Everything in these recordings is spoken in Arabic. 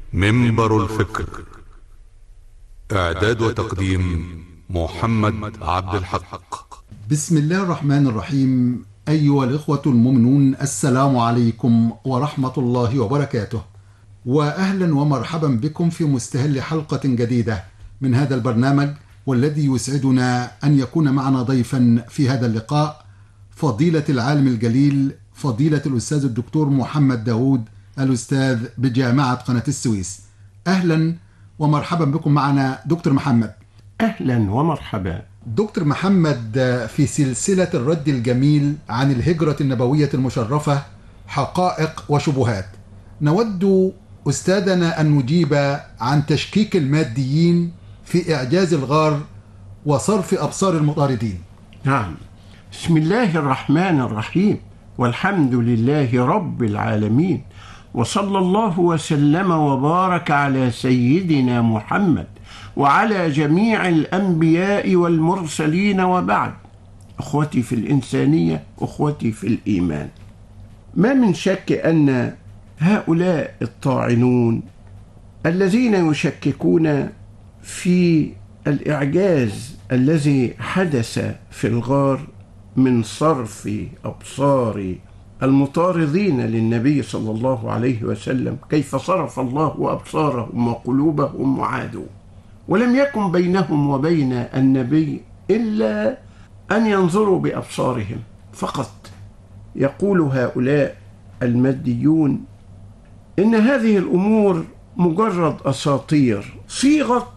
منبر الفكر. إعداد وتقديم محمد عبد الحق. بسم الله الرحمن الرحيم. أيها الإخوة المؤمنون، السلام عليكم ورحمة الله وبركاته، وأهلا ومرحبا بكم في مستهل حلقة جديدة من هذا البرنامج، والذي يسعدنا أن يكون معنا ضيفا في هذا اللقاء فضيلة العالم الجليل فضيلة الأستاذ الدكتور محمد داود، الأستاذ بجامعة قناة السويس. أهلا ومرحبا بكم معنا دكتور محمد. أهلا ومرحبا دكتور محمد، في سلسلة الرد الجميل عن الهجرة النبوية المشرفة حقائق وشبهات، نود أستاذنا أن نجيب عن تشكيك الماديين في إعجاز الغار وصرف أبصار المطاردين. نعم، بسم الله الرحمن الرحيم، والحمد لله رب العالمين، وصلى الله وسلم وبارك على سيدنا محمد وعلى جميع الأنبياء والمرسلين، وبعد. أخوتي في الإنسانية، أخوتي في الإيمان، ما من شك أن هؤلاء الطاعنون الذين يشككون في الإعجاز الذي حدث في الغار من صرف أبصار المطاردين للنبي صلى الله عليه وسلم، كيف صرف الله أبصارهم وقلوبهم وعادوا، ولم يكن بينهم وبين النبي إلا أن ينظروا بأبصارهم فقط. يقول هؤلاء الماديون إن هذه الأمور مجرد أساطير صيغت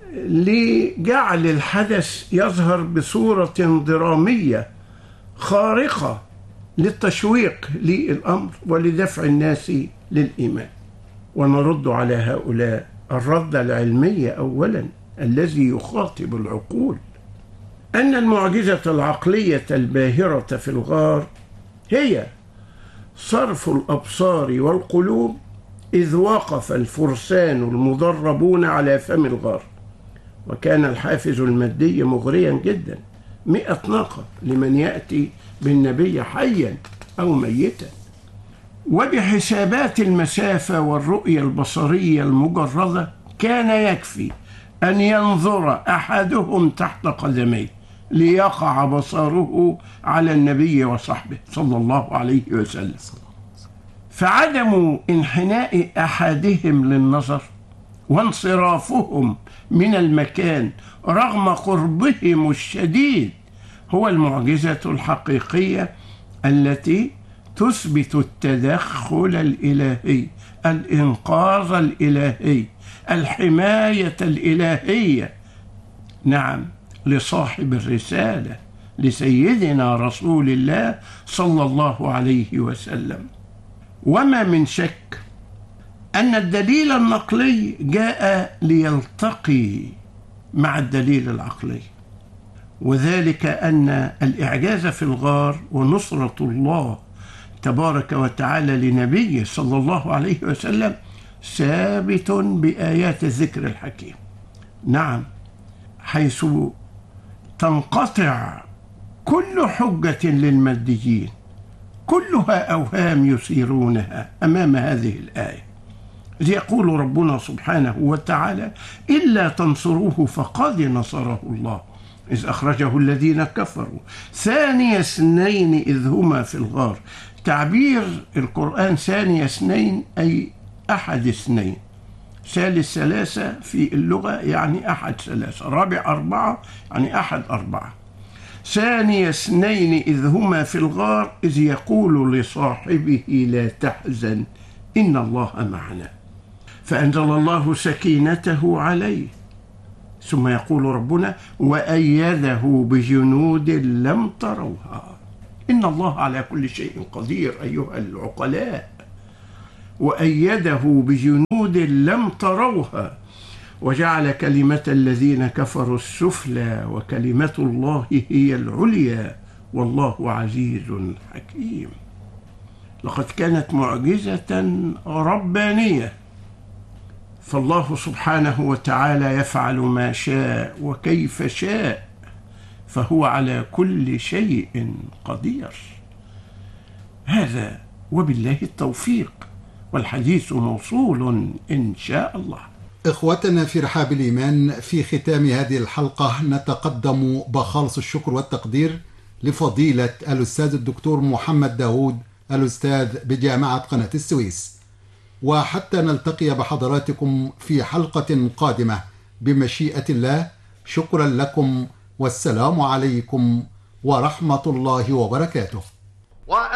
لجعل الحدث يظهر بصورة درامية خارقة للتشويق للأمر ولدفع الناس للإيمان. ونرد على هؤلاء الرد العلمي أولا الذي يخاطب العقول، أن المعجزة العقلية الباهرة في الغار هي صرف الأبصار والقلوب إذ وقف الفرسان المدربون على فم الغار، وكان الحافز المادي مغريا جدا، 100 ناقة لمن يأتي بالنبي حيا أو ميتا. وبحسابات المسافة والرؤية البصرية المجردة كان يكفي أن ينظر أحدهم تحت قدميه ليقع بصره على النبي وصحبه صلى الله عليه وسلم. فعدم انحناء أحدهم للنظر وانصرافهم من المكان رغم قربهم الشديد هو المعجزة الحقيقية التي تثبت التدخل الإلهي، الإنقاذ الإلهي، الحماية الإلهية، نعم، لصاحب الرسالة، لسيدنا رسول الله صلى الله عليه وسلم. وما من شك أن الدليل النقلي جاء ليلتقي مع الدليل العقلي، وذلك أن الإعجاز في الغار ونصرة الله تبارك وتعالى لنبيه صلى الله عليه وسلم ثابت بآيات الذكر الحكيم. نعم، حيث تنقطع كل حجة للماديين، كلها أوهام يثيرونها أمام هذه الآية. يقول ربنا سبحانه وتعالى: إلا تنصروه فقد نصره الله إذ أخرجه الذين كفروا ثاني اثنين إذ هما في الغار. تعبير القرآن ثاني اثنين أي أحد اثنين، ثالث ثلاثة في اللغة يعني أحد ثلاثة، رابع أربعة يعني أحد أربعة. ثاني اثنين إذ هما في الغار إذ يقول لصاحبه لا تحزن إن الله معنا فأنزل الله سكينته عليه. ثم يقول ربنا: وأيده بجنود لم تروها إن الله على كل شيء قدير. أيها العقلاء، وأيده بجنود لم تروها وجعل كلمة الذين كفروا السفلى وكلمة الله هي العليا والله عزيز حكيم. لقد كانت معجزة ربانية، فالله سبحانه وتعالى يفعل ما شاء وكيف شاء، فهو على كل شيء قدير. هذا وبالله التوفيق. والحديث موصول إن شاء الله. إخوتنا في رحاب الإيمان، في ختام هذه الحلقة نتقدم بخالص الشكر والتقدير لفضيلة الأستاذ الدكتور محمد داود، الأستاذ بجامعة قناة السويس. وحتى نلتقي بحضراتكم في حلقة قادمة بمشيئة الله، شكرا لكم والسلام عليكم ورحمة الله وبركاته.